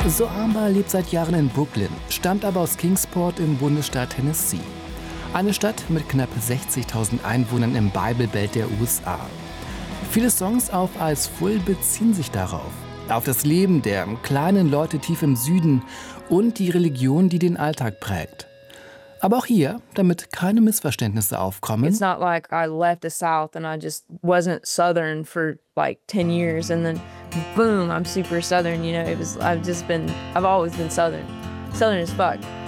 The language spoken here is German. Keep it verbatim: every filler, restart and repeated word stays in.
So Amber lebt seit Jahren in Brooklyn, stammt aber aus Kingsport im Bundesstaat Tennessee. Eine Stadt mit knapp sechzigtausend Einwohnern im Bible Belt der U S A. Viele Songs auf Eyes Full beziehen sich darauf. Auf das Leben der kleinen Leute tief im Süden und die Religion, die den Alltag prägt. Aber auch hier, damit keine Missverständnisse aufkommen. It's not like I left the South and I just wasn't Southern for like ten years and then boom, I'm super Southern, you know. It was, I've just been, I've always been Southern. Southern as fuck.